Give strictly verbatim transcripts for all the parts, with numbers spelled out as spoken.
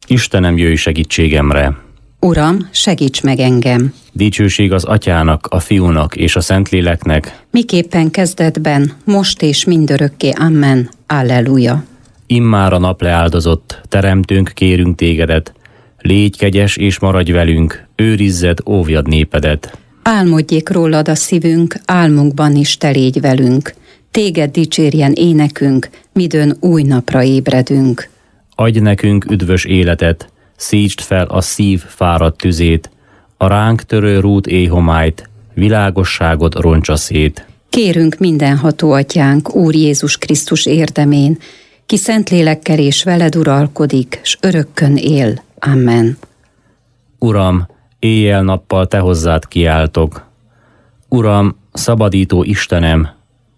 Istenem, jöjj segítségemre! Uram, segíts meg engem! Dicsőség az Atyának, a Fiúnak és a Szentléleknek, miképpen kezdetben, most és mindörökké. Amen. Alleluja! Immár a nap leáldozott, teremtőnk, kérünk tégedet, légy kegyes és maradj velünk, őrizzed, óvjad népedet. Álmodjék rólad a szívünk, álmunkban is te légy velünk. Téged dicsérjen énekünk, midőn új napra ébredünk. Adj nekünk üdvös életet, szítsd fel a szív fáradt tüzét, a ránk törő rút éjhomályt, világosságod roncsa szét. Kérünk mindenható Atyánk, Úr Jézus Krisztus érdemén, ki Szentlélekkel és veled uralkodik, s örökkön él. Amen. Uram, éjjel-nappal te hozzád kiáltok. Uram, szabadító Istenem,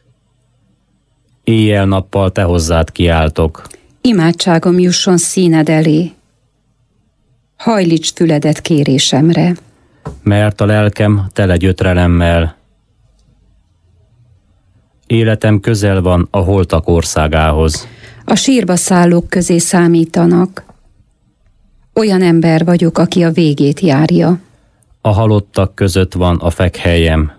éjjel-nappal te hozzád kiáltok. Imádságom jusson színed elé, hajlíts füledet kérésemre. Mert a lelkem tele gyötrelemmel, életem közel van a holtak országához. A sírba szállók közé számítanak, olyan ember vagyok, aki a végét járja. A halottak között van a fekhelyem,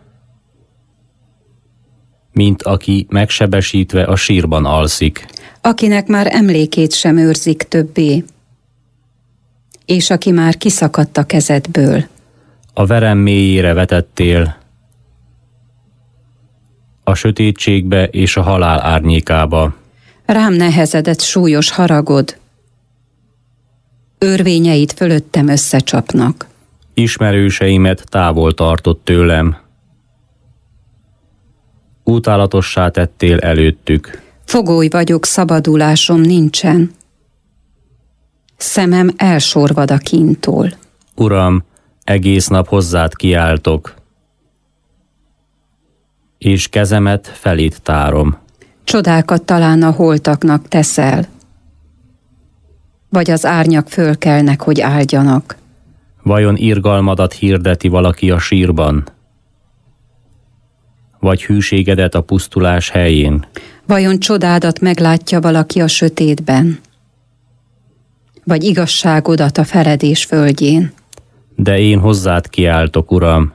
mint aki megsebesítve a sírban alszik. Akinek már emlékét sem őrzik többé, és aki már kiszakadt a kezedből. A verem mélyére vetettél, a sötétségbe és a halál árnyékába. Rám nehezedett súlyos haragod, örvényeit fölöttem összecsapnak. Ismerőseimet távol tartott tőlem, utálatossá tettél előttük. Fogoly vagyok, szabadulásom nincsen, szemem elsorvad a kínttól. Uram, egész nap hozzád kiáltok, és kezemet felét tárom. Csodákat talán a holtaknak teszel, vagy az árnyak fölkelnek, hogy áldjanak. Vajon irgalmadat hirdeti valaki a sírban? Vagy hűségedet a pusztulás helyén? Vajon csodádat meglátja valaki a sötétben? Vagy igazságodat a feledés földjén? De én hozzád kiáltok, Uram.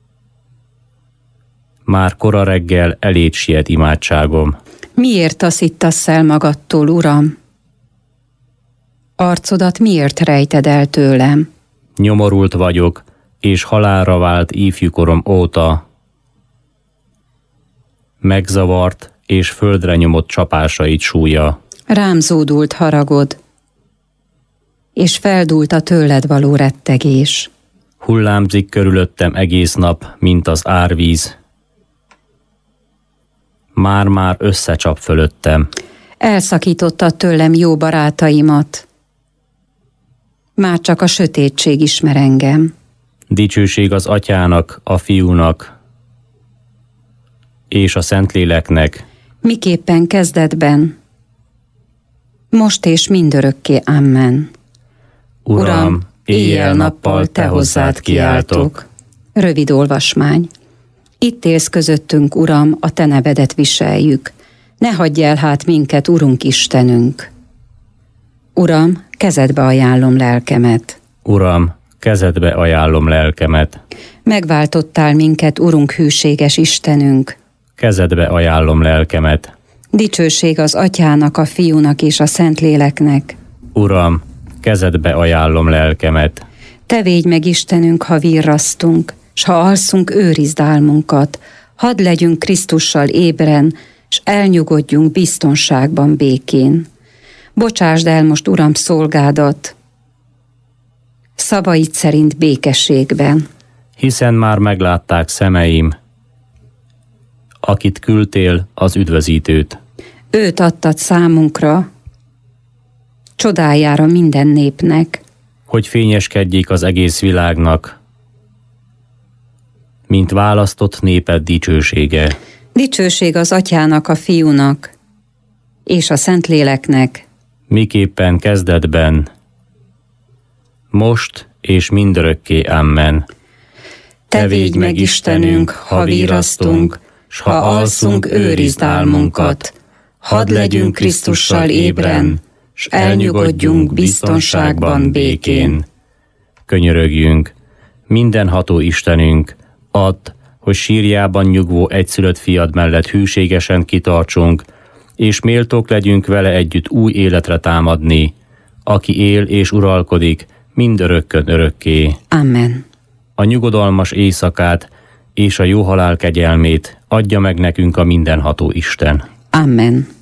Már kora reggel eléd siet imádságom. Miért taszítasz el magadtól, Uram? Arcodat miért rejted el tőlem? Nyomorult vagyok, és halálra vált ifjúkorom óta. Megzavart és földre nyomott csapásait súlya. Rám zúdult haragod, és feldúlt a tőled való rettegés. Hullámzik körülöttem egész nap, mint az árvíz. Már-már összecsap fölöttem. Elszakítottad tőlem jó barátaimat. Már csak a sötétség ismer engem. Dicsőség az Atyának, a Fiúnak és a Szentléleknek, miképpen kezdetben, most és mindörökké. Amen. Uram, éjjel-nappal te hozzád kiáltok. Rövid olvasmány. Itt élsz közöttünk, Uram, a te nevedet viseljük. Ne hagyj el hát minket, Urunk Istenünk. Uram, kezedbe ajánlom lelkemet. Uram, kezedbe ajánlom lelkemet. Megváltottál minket, Urunk hűséges Istenünk. Kezedbe ajánlom lelkemet. Dicsőség az Atyának, a Fiúnak és a Szentléleknek. Uram, kezedbe ajánlom lelkemet. Te védj meg, Istenünk, ha virrasztunk, s ha alszunk, őrizd álmunkat. Hadd legyünk Krisztussal ébren, s elnyugodjunk biztonságban, békén. Bocsásd el most, Uram, szolgádat, szavaid szerint békességben. Hiszen már meglátták szemeim, akit küldtél, az üdvözítőt. Őt adtad számunkra, csodájára minden népnek. Hogy fényeskedjék az egész világnak, mint választott néped dicsősége. Dicsőség az Atyának, a Fiúnak és a Szentléleknek, miképpen kezdetben, most és mindörökké. Amen. Te védj meg, Istenünk, ha virrasztunk, s ha alszunk, őrizd álmunkat. Hadd legyünk Krisztussal ébren, s elnyugodjunk biztonságban, békén. Könyörögjünk, mindenható Istenünk, add, hogy sírjában nyugvó egyszülött fiad mellett hűségesen kitartsunk, és méltók legyünk vele együtt új életre támadni, aki él és uralkodik mindörökkön örökké. Amen. A nyugodalmas éjszakát és a jó halál kegyelmét adja meg nekünk a mindenható Isten. Amen.